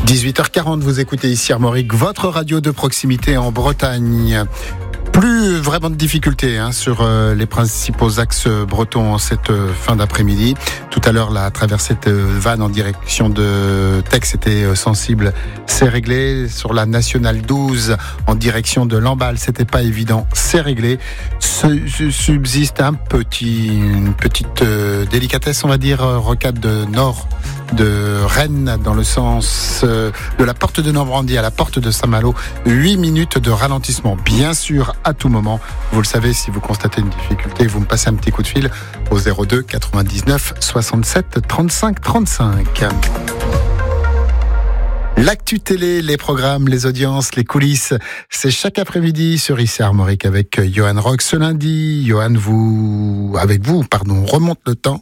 18h40, vous écoutez ici Armorique, votre radio de proximité en Bretagne. Plus vraiment de difficultés sur les principaux axes bretons en cette fin d'après-midi. Tout à l'heure, la traversée de Vannes en direction de Tex était sensible. C'est réglé. Sur la nationale 12 en direction de Lamballe, c'était pas évident. C'est réglé. Subsiste une petite délicatesse, on va dire, rocade de nord de Rennes dans le sens de la porte de Normandie à la porte de Saint-Malo. 8 minutes de ralentissement, bien sûr, à tout moment. Vous le savez, si vous constatez une difficulté, vous me passez un petit coup de fil au 02 99 67 35 35. L'actu télé, les programmes, les audiences, les coulisses, c'est chaque après-midi sur IC Armorique avec Johan Rock. Ce lundi, Johan, remonte le temps.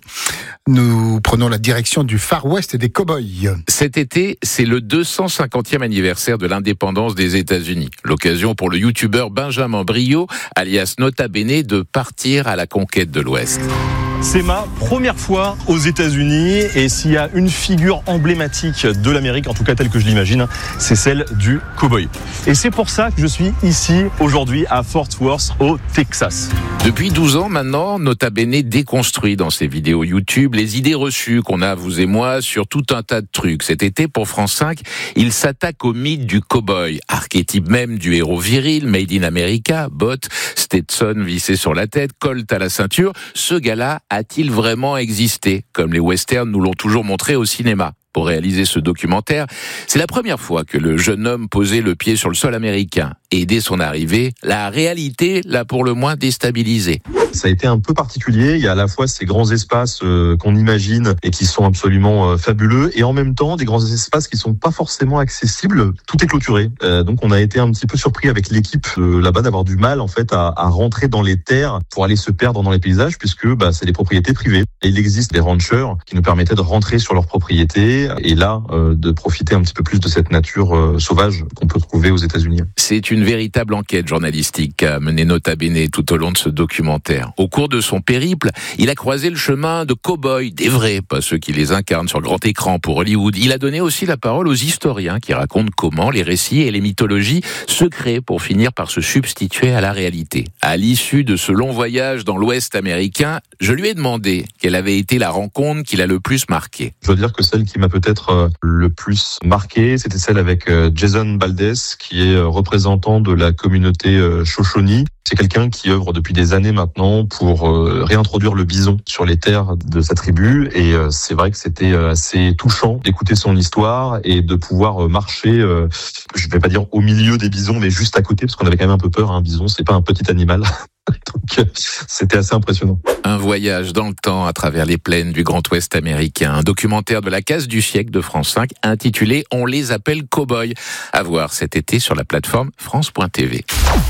Nous prenons la direction du Far West et des cow-boys. Cet été, c'est le 250e anniversaire de l'indépendance des États-Unis. L'occasion pour le youtubeur Benjamin Briot, alias Nota Bene, de partir à la conquête de l'Ouest. C'est ma première fois aux États-Unis et s'il y a une figure emblématique de l'Amérique, en tout cas telle que je l'imagine, c'est celle du cow-boy. Et c'est pour ça que je suis ici aujourd'hui à Fort Worth au Texas. Depuis 12 ans maintenant, Nota Bene déconstruit dans ses vidéos YouTube les idées reçues qu'on a, vous et moi, sur tout un tas de trucs. Cet été, pour France 5, il s'attaque au mythe du cow-boy, archétype même du héros viril, made in America, bottes, Stetson vissé sur la tête, Colt à la ceinture. Ce gars-là a-t-il vraiment existé, comme les westerns nous l'ont toujours montré au cinéma? Pour réaliser ce documentaire, c'est la première fois que le jeune homme posait le pied sur le sol américain. Et dès son arrivée, la réalité l'a pour le moins déstabilisé. Ça a été un peu particulier. Il y a à la fois ces grands espaces qu'on imagine et qui sont absolument fabuleux, et en même temps des grands espaces qui sont pas forcément accessibles. Tout est clôturé. Donc on a été un petit peu surpris avec l'équipe là-bas d'avoir du mal en fait à rentrer dans les terres pour aller se perdre dans les paysages, puisque c'est des propriétés privées. Et il existe des ranchers qui nous permettaient de rentrer sur leurs propriétés et là de profiter un petit peu plus de cette nature sauvage qu'on peut trouver aux États-Unis. C'est une véritable enquête journalistique qu'a menée Nota Bene tout au long de ce documentaire. Au cours de son périple, il a croisé le chemin de cow-boys, des vrais, pas ceux qui les incarnent sur grand écran pour Hollywood. Il a donné aussi la parole aux historiens qui racontent comment les récits et les mythologies se créent pour finir par se substituer à la réalité. À l'issue de ce long voyage dans l'Ouest américain, je lui ai demandé quelle avait été la rencontre qui l'a le plus marqué. Je dois dire que celle qui m'a peut-être le plus marqué, c'était celle avec Jason Valdez, qui est représentant de la communauté Shoshone. C'est quelqu'un qui œuvre depuis des années maintenant pour réintroduire le bison sur les terres de sa tribu, et c'est vrai que c'était assez touchant d'écouter son histoire et de pouvoir marcher, je vais pas dire au milieu des bisons, mais juste à côté, parce qu'on avait quand même un peu peur. Un bison, c'est pas un petit animal. Donc c'était assez impressionnant. Un voyage dans le temps à travers les plaines du Grand Ouest américain. Un documentaire de la case du siècle de France 5 intitulé « On les appelle cow-boys ». À voir cet été sur la plateforme France.tv.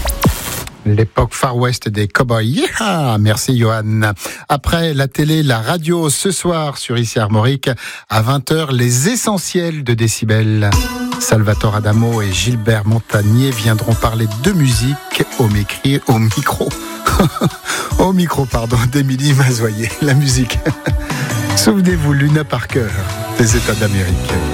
L'époque Far West des cow-boys. Yeah, merci Johan. Après la télé, la radio, ce soir sur IC Armorique, à 20h, les essentiels de Décibel. Salvatore Adamo et Gilbert Montagnier viendront parler de musique au micro d'Émilie Mazoyer. La musique. Souvenez-vous, Luna Parker, des États d'Amérique.